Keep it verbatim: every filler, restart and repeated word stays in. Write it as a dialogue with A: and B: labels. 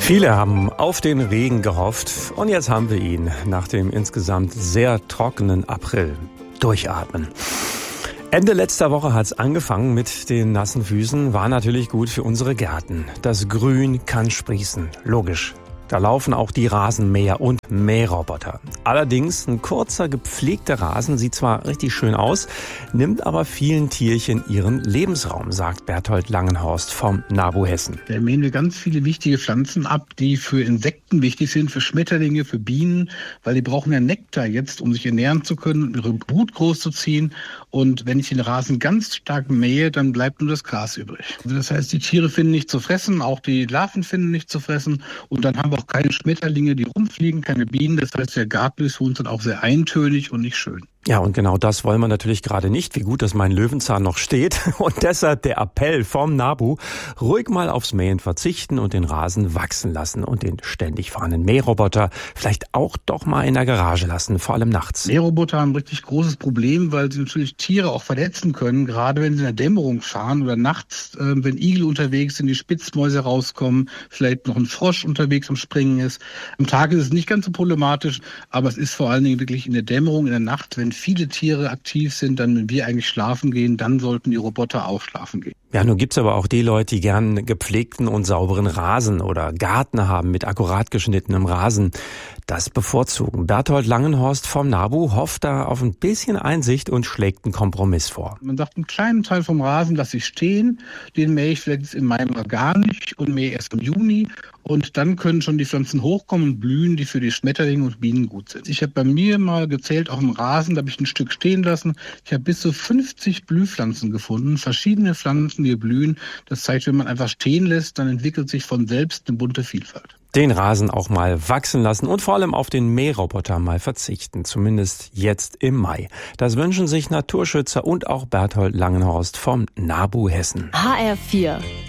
A: Viele haben auf den Regen gehofft und jetzt haben wir ihn nach dem insgesamt sehr trockenen April. Durchatmen. Ende letzter Woche hat's angefangen mit den nassen Füßen, war natürlich gut für unsere Gärten. Das Grün kann sprießen, logisch. Da laufen auch die Rasenmäher und Mähroboter. Allerdings, ein kurzer, gepflegter Rasen sieht zwar richtig schön aus, nimmt aber vielen Tierchen ihren Lebensraum, sagt Berthold Langenhorst vom NABU Hessen.
B: Da mähen wir ganz viele wichtige Pflanzen ab, die für Insekten wichtig sind, für Schmetterlinge, für Bienen, weil die brauchen ja Nektar jetzt, um sich ernähren zu können, ihre Brut großzuziehen. Und wenn ich den Rasen ganz stark mähe, dann bleibt nur das Gras übrig. Also das heißt, die Tiere finden nicht zu fressen, auch die Larven finden nicht zu fressen. Und dann haben wir auch keine Schmetterlinge, die rumfliegen, keine Bienen. Das heißt, der Garten ist für uns dann auch sehr eintönig und nicht schön.
A: Ja, und genau das wollen wir natürlich gerade nicht. Wie gut, dass mein Löwenzahn noch steht. Und deshalb der Appell vom NABU, ruhig mal aufs Mähen verzichten und den Rasen wachsen lassen und den ständig fahrenden Mähroboter vielleicht auch doch mal in der Garage lassen, vor allem nachts.
B: Mähroboter haben ein richtig großes Problem, weil sie natürlich Tiere auch verletzen können, gerade wenn sie in der Dämmerung fahren oder nachts, äh, wenn Igel unterwegs sind, die Spitzmäuse rauskommen, vielleicht noch ein Frosch unterwegs am Springen ist. Am Tag ist es nicht ganz so problematisch, aber es ist vor allen Dingen wirklich in der Dämmerung, in der Nacht, wenn viele Tiere aktiv sind, dann, wenn wir eigentlich schlafen gehen, dann sollten die Roboter auch schlafen gehen.
A: Ja, nun gibt's aber auch die Leute, die gern gepflegten und sauberen Rasen oder Garten haben mit akkurat geschnittenem Rasen. Das bevorzugen. Berthold Langenhorst vom NABU hofft da auf ein bisschen Einsicht und schlägt einen Kompromiss vor.
B: Man sagt, einen kleinen Teil vom Rasen lasse ich stehen, den mähe ich vielleicht im Mai mal gar nicht und mähe erst im Juni. Und dann können schon die Pflanzen hochkommen und blühen, die für die Schmetterlinge und Bienen gut sind. Ich habe bei mir mal gezählt, auch im Rasen, da habe ich ein Stück stehen lassen. Ich habe bis zu fünfzig Blühpflanzen gefunden, verschiedene Pflanzen, die blühen. Das zeigt, wenn man einfach stehen lässt, dann entwickelt sich von selbst eine bunte Vielfalt.
A: Den Rasen auch mal wachsen lassen und vor allem auf den Mähroboter mal verzichten, zumindest jetzt im Mai. Das wünschen sich Naturschützer und auch Berthold Langenhorst vom NABU Hessen.
C: H R vier